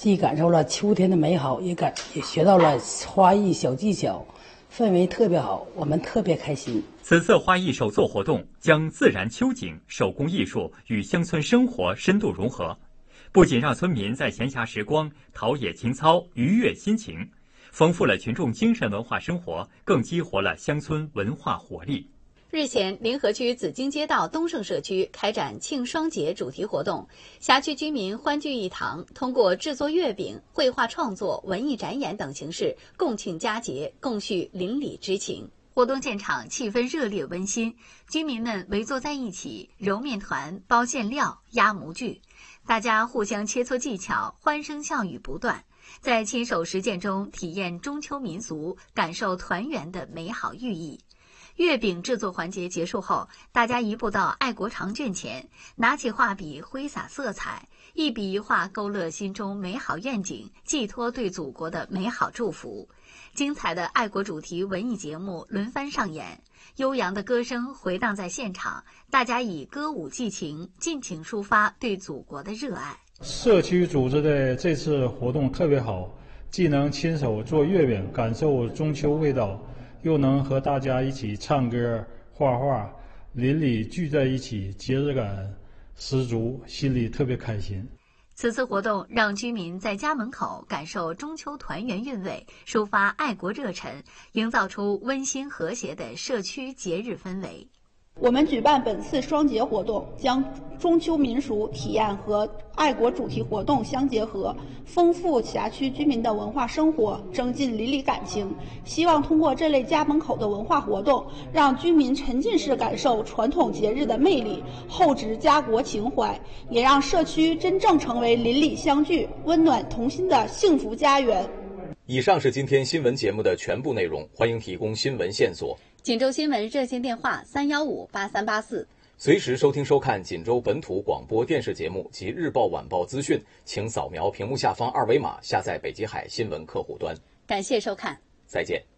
既感受了秋天的美好，也学到了花艺小技巧，氛围特别好，我们特别开心。 此次花艺手作活动将自然秋景、手工艺术与乡村生活深度融合，不仅让村民在闲暇时光陶冶情操、愉悦心情，丰富了群众精神文化生活，更激活了乡村文化活力。 日前，临河区紫荆街道东胜社区开展庆双节主题活动，辖区居民欢聚一堂，通过制作月饼、绘画创作、文艺展演等形式共庆佳节，共叙邻里之情。活动现场气氛热烈温馨，居民们围坐在一起揉面团、包馅料、压模具，大家互相切磋技巧，欢声笑语不断，在亲手实践中体验中秋民俗，感受团圆的美好寓意。月饼制作环节结束后，大家移步到爱国长卷前，拿起画笔挥洒色彩，一笔一画勾勒心中美好愿景，寄托对祖国的美好祝福。精彩的爱国主题文艺节目轮番上演，悠扬的歌声回荡在现场，大家以歌舞寄情，尽情抒发对祖国的热爱。 社区组织的这次活动特别好，既能亲手做月饼，感受中秋味道，又能和大家一起唱歌、画画，邻里聚在一起，节日感十足，心里特别开心。 此次活动让居民在家门口感受中秋团圆韵味，抒发爱国热忱，营造出温馨和谐的社区节日氛围。 我们举办本次双节活动，将中秋民俗体验和爱国主题活动相结合，丰富辖区居民的文化生活，增进邻里感情。希望通过这类家门口的文化活动，让居民沉浸式感受传统节日的魅力，厚植家国情怀，也让社区真正成为邻里相聚、温暖同心的幸福家园。 以上是今天新闻节目的全部内容，欢迎提供新闻线索。 锦州新闻热线电话3158384， 随时收听收看锦州本土广播电视节目及日报晚报资讯，请扫描屏幕下方二维码下载北极海新闻客户端。 感谢收看， 再见。